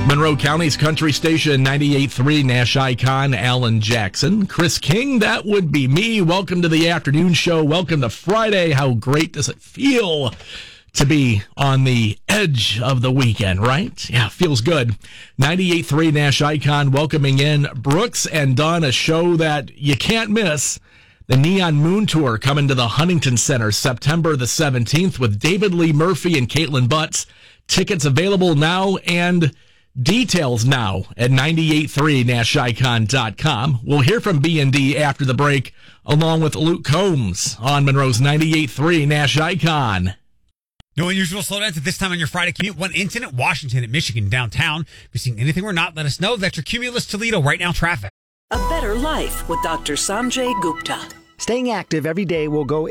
Monroe County's country station 98.3 Nash icon Alan Jackson. Chris King, that would be me. Welcome to the afternoon show. Welcome to Friday. How great does it feel to be on the edge of the weekend, right? Yeah, feels good. 98.3 Nash icon welcoming in Brooks and Dunn, a show that you can't miss. The Neon Moon Tour coming to the Huntington Center September the 17th with David Lee Murphy and Caitlin Butts. Tickets available now and details now at 983nashicon.com. We'll hear from B&D after the break, along with Luke Combs on Monroe's 98.3 Nash Icon. No unusual slowdowns at this time on your Friday commute. One incident, Washington at Michigan downtown. If you're seeing anything or not, let us know. That's your Cumulus Toledo right now traffic. A better life with Dr. Sanjay Gupta. Staying active every day will go